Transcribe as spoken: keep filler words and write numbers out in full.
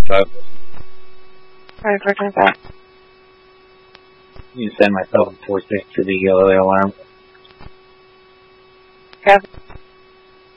five. Alright, four twenty-five. You can send myself and four six to the yellow alarm. Okay.